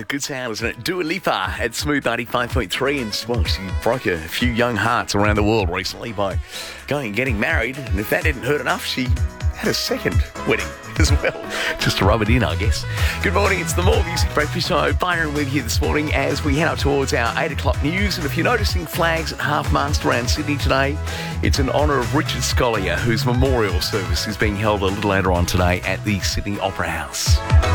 good sound, isn't it? Dua Lipa at Smooth 95.3, and well, she broke a few young hearts around the world recently by going and getting married. And if that didn't hurt enough, she had a second wedding as well, just to rub it in, I guess. Good morning, it's the More Music Breakfast Show. Byron with you this morning as we head up towards our 8 o'clock news. And if you're noticing flags at half-mast around Sydney today, it's in honour of Richard Scolyer, whose memorial service is being held a little later on today at the Sydney Opera House.